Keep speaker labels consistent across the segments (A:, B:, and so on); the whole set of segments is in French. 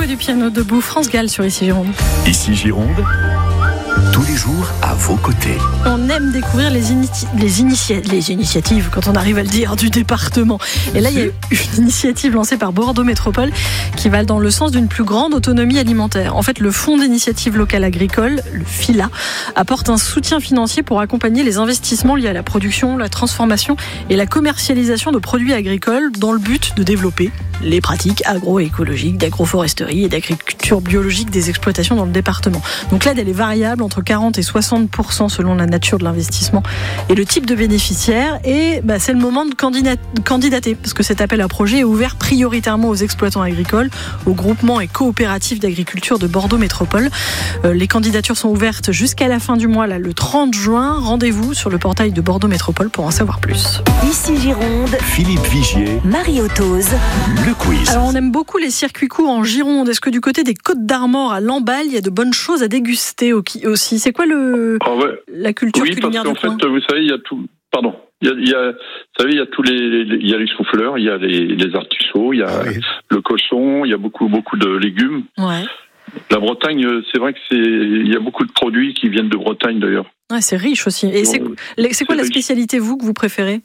A: du piano debout, France Gall sur Ici Gironde.
B: Ici Gironde, tous les jours à vos côtés.
A: On aime découvrir les initiatives, quand on arrive à le dire, du département. Et là, il y a une initiative lancée par Bordeaux Métropole qui va dans le sens d'une plus grande autonomie alimentaire. En fait, le Fonds d'initiative locale agricole, le FILA, apporte un soutien financier pour accompagner les investissements liés à la production, la transformation et la commercialisation de produits agricoles dans le but de développer les pratiques agroécologiques, d'agroforesterie et d'agriculture biologique des exploitations dans le département. Donc l'aide, elle est variable entre 40 et 60% selon la nature de l'investissement et le type de bénéficiaire. Et c'est le moment de candidater, parce que cet appel à projet est ouvert prioritairement aux exploitants agricoles, aux groupements et coopératives d'agriculture de Bordeaux Métropole. Les candidatures sont ouvertes jusqu'à la fin du mois, le 30 juin. Rendez-vous sur le portail de Bordeaux Métropole pour en savoir plus.
C: Ici Gironde,
B: Philippe Vigier,
C: Marie Otose.
B: Le quiz.
A: Alors on aime beaucoup les circuits courts en Gironde. Est-ce que du côté des Côtes d'Armor à Lamballe, il y a de bonnes choses à déguster aussi? C'est quoi la culture culinaire du coin?
D: En fait, vous savez, il y a tout. Pardon. Il y a tous il y a les choux-fleurs, il y a les artichauts, il y a le cochon, il y a beaucoup de légumes.
A: Ouais.
D: La Bretagne, c'est vrai que il y a beaucoup de produits qui viennent de Bretagne d'ailleurs.
A: Ouais, c'est riche aussi. Et c'est quoi la spécialité que vous préférez?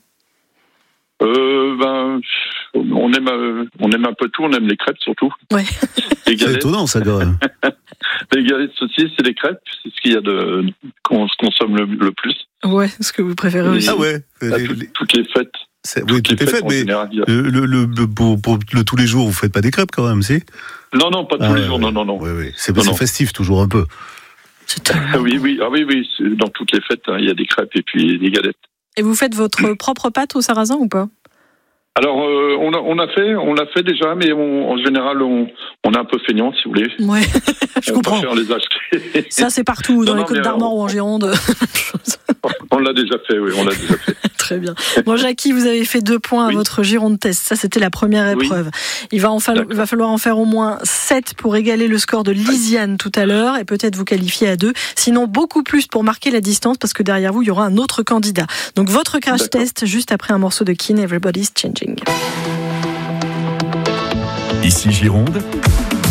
D: On aime un peu tout, on aime les crêpes surtout.
A: Ouais.
D: Les galettes.
E: C'est étonnant ça quand même.
D: Les galettes saucisses et les crêpes, c'est ce qu'il y a qu'on se consomme le plus.
A: Ouais, ce que vous préférez aussi.
E: Ah ouais.
D: Toutes les fêtes.
E: Oui, toutes les fêtes, mais
D: général,
E: pour le tous les jours, vous faites pas des crêpes quand même, si?
D: Non, pas tous les jours, non.
E: Oui. C'est festif toujours un peu.
D: Oui. Dans toutes les fêtes, il y a des crêpes et puis des galettes.
A: Et vous faites votre propre pâte au sarrasin ou pas?
D: Alors, on l'a fait déjà, mais en général, on est un peu feignant, si vous voulez.
A: Ouais, je comprends.
D: On préfère les acheter.
A: Ça, c'est partout, dans les Côtes d'Armor ou en Gironde.
D: On l'a déjà fait, oui,
A: Très bien. Bon, Jackie, vous avez fait 2 points à votre Gironde test. Ça, c'était la première épreuve. Il va falloir en faire au moins 7 pour égaler le score de Lisiane tout à l'heure et peut-être vous qualifier à 2. Sinon, beaucoup plus pour marquer la distance parce que derrière vous, il y aura un autre candidat. Donc, votre crash test juste après un morceau de Keane, Everybody's Changing.
B: Ici Gironde,